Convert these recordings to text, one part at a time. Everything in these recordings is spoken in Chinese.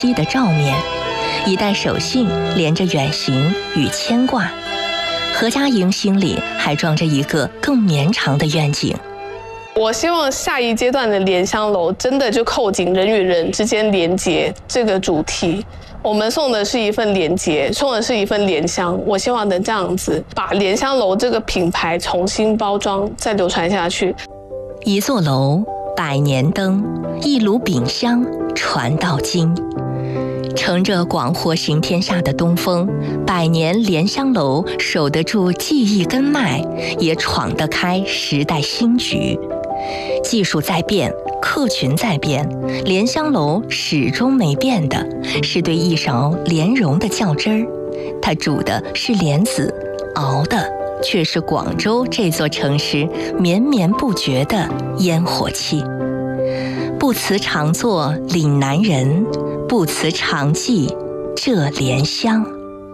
息的照面，一代手信连着远行与牵挂。何家营心里还装着一个更绵长的愿景。 我希望下一阶段的莲香楼真的就扣紧人与人之间连结这个主题。我们送的是一份连结，送的是一份莲香。我希望能这样子把莲香楼这个品牌重新包装，再流传下去。 一座楼，100年灯，一炉饼香传到今。乘着广阔行天下的东风，100年莲香楼守得住技艺根脉，也闯得开时代新局。技术在变，客群在变，莲香楼始终没变的是对一勺莲蓉的较真儿。它煮的是莲子，熬的却是广州这座城市绵绵不绝的烟火气。不辞常作岭南人，不辞常记这莲香。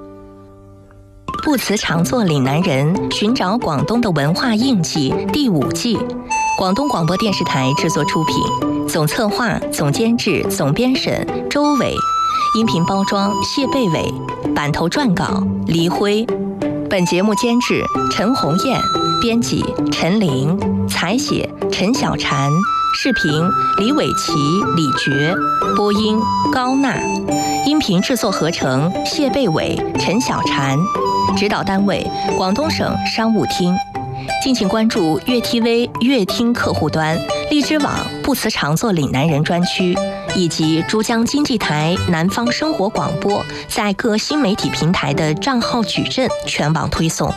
不辞常作岭南人，寻找广东的文化印记第5季，广东广播电视台制作出品，总策划、总监制、总编审周伟，音频包装谢贝伟，版头撰稿黎辉。本节目监制陈红艳，编辑陈琳，采写陈小婵，视频李伟奇、李觉，播音高娜，音频制作合成谢贝伟、陈小婵，指导单位广东省商务厅。敬请关注粤 TV 粤听客户端、荔枝网不辞常作岭南人专区，以及珠江经济台南方生活广播在各新媒体平台的账号矩阵全网推送。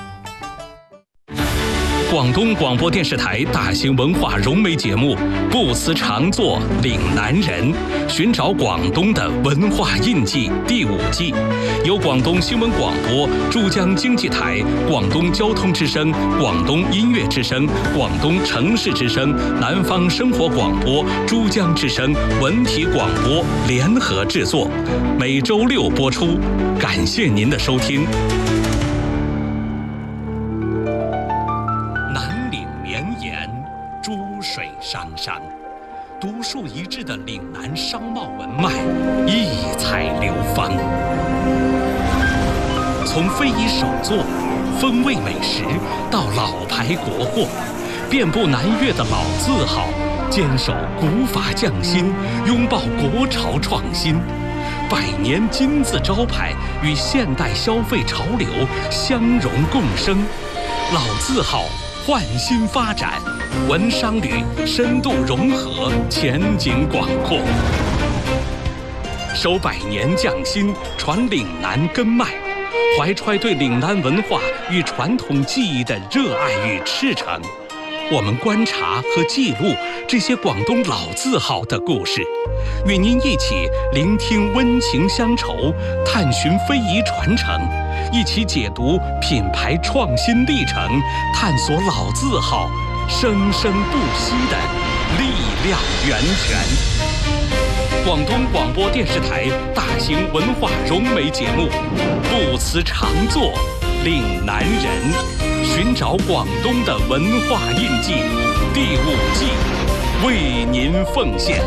广东广播电视台大型文化融媒节目《不辞常作岭南人》，寻找广东的文化印记第5季，由广东新闻广播、珠江经济台、广东交通之声、广东音乐之声、广东城市之声、南方生活广播、珠江之声文体广播联合制作，每周6播出。感谢您的收听。珠水汤山，独树一帜的岭南商贸文脉异彩流芳。从非遗手作、风味美食到老牌国货，遍布南粤的老字号，坚守古法匠心，拥抱国潮创新。100年金字招牌与现代消费潮流相融共生，老字号焕新发展，文商旅深度融合，前景广阔。守100年匠心，传岭南根脉，怀揣对岭南文化与传统技艺的热爱与赤诚。我们观察和记录这些广东老字号的故事，与您一起聆听温情乡愁，探寻非遗传承，一起解读品牌创新历程，探索老字号生生不息的力量源泉。广东广播电视台大型文化融媒节目《不辞常作岭南人》，寻找广东的文化印记第5季，为您奉献。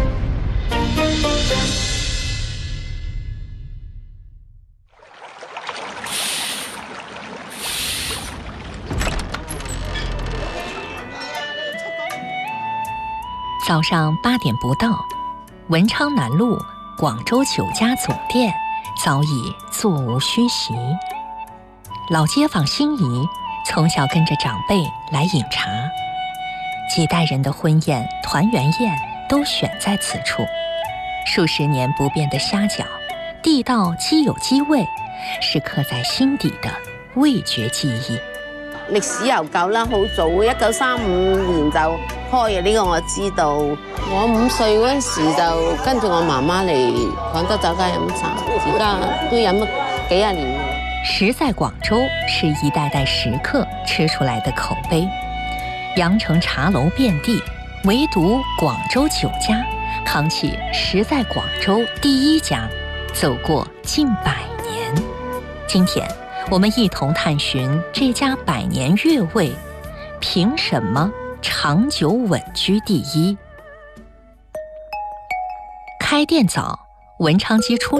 早上8点不到，文昌南路广州酒家总店早已座无虚席。老街坊心仪，从小跟着长辈来饮茶，几代人的婚宴、团圆宴都选在此处。数十年不变的虾饺，地道鸡有鸡味，是刻在心底的味覺記憶。 歷史悠久啦，好早1935年就開嘅，呢個我知道。我5歲嗰陣時就跟住我媽媽嚟廣州酒家飲茶，而家都飲咗幾廿年。 食在廣州是一代代食客吃出來的口碑，羊城茶樓遍地，唯獨廣州酒家扛起食在廣州第1家，走過近100年。今天我們一同探尋這家100年粵味，憑什麼長久穩居第1？開店早，文昌街出